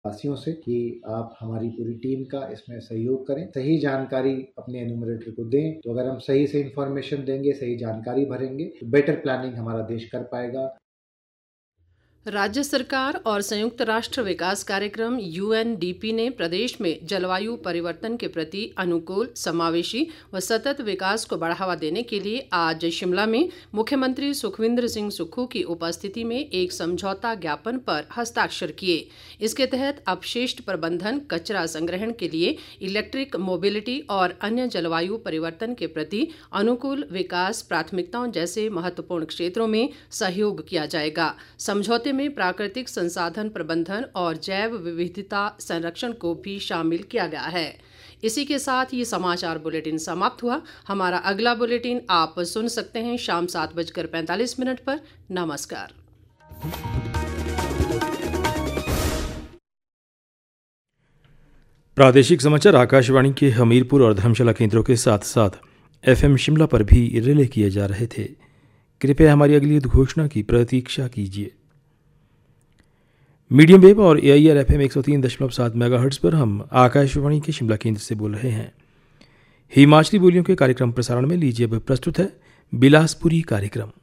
वासियों से कि आप हमारी पूरी टीम का इसमें सहयोग करें, सही जानकारी अपने एनुमरेटर को दें। तो अगर हम सही से इंफॉर्मेशन देंगे, सही जानकारी भरेंगे, तो बेटर प्लानिंग हमारा देश कर पाएगा। राज्य सरकार और संयुक्त राष्ट्र विकास कार्यक्रम यूएनडीपी ने प्रदेश में जलवायु परिवर्तन के प्रति अनुकूल, समावेशी व सतत विकास को बढ़ावा देने के लिए आज शिमला में मुख्यमंत्री सुखविंदर सिंह सुक्खू की उपस्थिति में एक समझौता ज्ञापन पर हस्ताक्षर किए। इसके तहत अपशिष्ट प्रबंधन, कचरा संग्रहण के लिए इलेक्ट्रिक मोबिलिटी और अन्य जलवायु परिवर्तन के प्रति अनुकूल विकास प्राथमिकताओं जैसे महत्वपूर्ण क्षेत्रों में सहयोग किया जाएगा। समझौते में प्राकृतिक संसाधन प्रबंधन और जैव विविधता संरक्षण को भी शामिल किया गया है। इसी के साथ ये समाचार बुलेटिन समाप्त हुआ। हमारा अगला बुलेटिन आप सुन सकते हैं शाम 7:45 पर। नमस्कार। प्रादेशिक समाचार आकाशवाणी के हमीरपुर और धर्मशाला केंद्रों के साथ साथ FM शिमला पर भी रिले किए जा रहे थे। कृपया हमारी अगली घोषणा की प्रतीक्षा कीजिए। मीडियम वेव और AIR FM 103.7 मेगाहर्ट्ज पर हम आकाशवाणी के शिमला केंद्र से बोल रहे हैं। हिमाचली बोलियों के कार्यक्रम प्रसारण में लीजिए अब प्रस्तुत है बिलासपुरी कार्यक्रम।